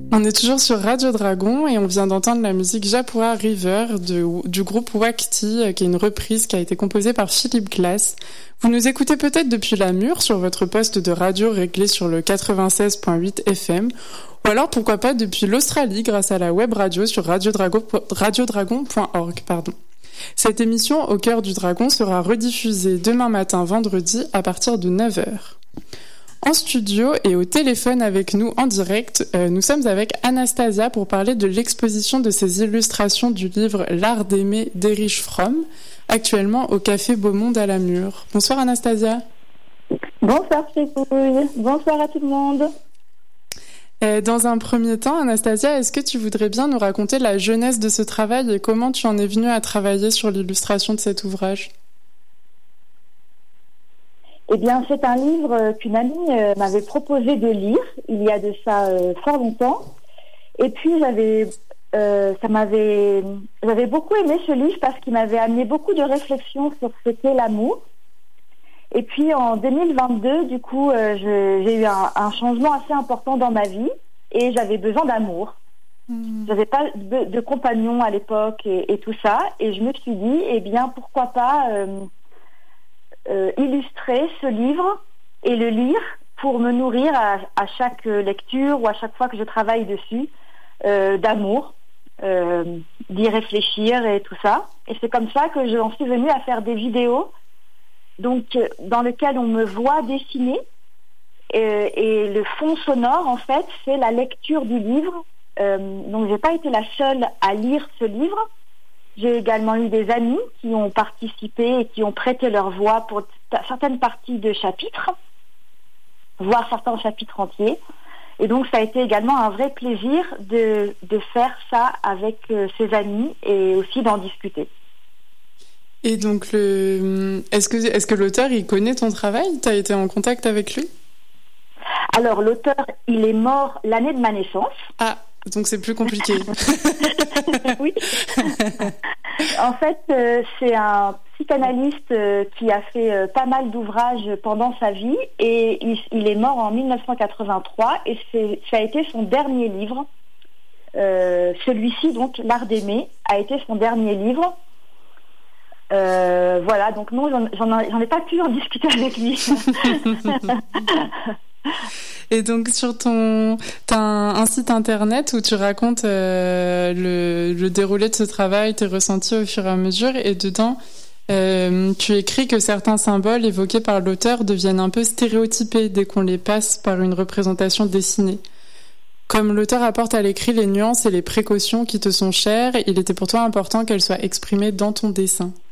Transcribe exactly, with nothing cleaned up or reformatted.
On est toujours sur Radio Dragon et on vient d'entendre la musique Japura River de, du groupe Wakti, qui est une reprise qui a été composée par Philippe Glass. Vous nous écoutez peut-être depuis la Mure sur votre poste de radio réglé sur le quatre-vingt-seize virgule huit F M, ou alors pourquoi pas depuis l'Australie grâce à la web radio sur radiodragon point org. Pardon. Cette émission Au cœur du dragon sera rediffusée demain matin vendredi à partir de neuf heures. En studio et au téléphone avec nous en direct, euh, nous sommes avec Anastasia pour parler de l'exposition de ses illustrations du livre L'art d'aimer d'Erich Fromm, actuellement au Café Beaumonde à la Mure. Bonsoir Anastasia. Bonsoir Chécouille, bonsoir à tout le monde. Euh, dans un premier temps, Anastasia, est-ce que tu voudrais bien nous raconter la genèse de ce travail et comment tu en es venue à travailler sur l'illustration de cet ouvrage ? Eh bien, c'est un livre qu'une amie euh, m'avait proposé de lire il y a de ça euh, fort longtemps. Et puis, j'avais, euh, ça m'avait, j'avais beaucoup aimé ce livre parce qu'il m'avait amené beaucoup de réflexions sur ce qu'est l'amour. Et puis, en deux mille vingt-deux, du coup, euh, je, j'ai eu un, un changement assez important dans ma vie et j'avais besoin d'amour. Mmh. J'avais pas de, de compagnon à l'époque et, et tout ça. Et je me suis dit, eh bien, pourquoi pas euh, Euh, illustrer ce livre et le lire pour me nourrir à, à chaque lecture ou à chaque fois que je travaille dessus euh, d'amour, euh, d'y réfléchir et tout ça. Et c'est comme ça que j'en suis venue à faire des vidéos donc, euh, dans lesquelles on me voit dessiner et, et le fond sonore en fait c'est la lecture du livre. Euh, donc j'ai pas été la seule à lire ce livre. J'ai également eu des amis qui ont participé et qui ont prêté leur voix pour t- certaines parties de chapitres, voire certains chapitres entiers. Et donc, ça a été également un vrai plaisir de, de faire ça avec euh, ses amis et aussi d'en discuter. Et donc, le... est-ce que, est-ce que l'auteur, il connaît ton travail ? Tu as été en contact avec lui ? Alors, l'auteur, il est mort l'année de ma naissance. Ah, donc c'est plus compliqué. Oui. En fait, euh, c'est un psychanalyste euh, qui a fait euh, pas mal d'ouvrages pendant sa vie et il, il est mort en dix-neuf cent quatre-vingt-trois et c'est, ça a été son dernier livre. Euh, celui-ci, donc, L'art d'aimer, a été son dernier livre. Euh, voilà, donc non, j'en, j'en, j'en ai pas pu en discuter avec lui. Et donc sur ton, t'as un, un site internet où tu racontes euh, le, le déroulé de ce travail, tes ressentis au fur et à mesure, et dedans euh, tu écris que certains symboles évoqués par l'auteur deviennent un peu stéréotypés dès qu'on les passe par une représentation dessinée. Comme l'auteur apporte à l'écrit les nuances et les précautions qui te sont chères, il était pour toi important qu'elles soient exprimées dans ton dessin.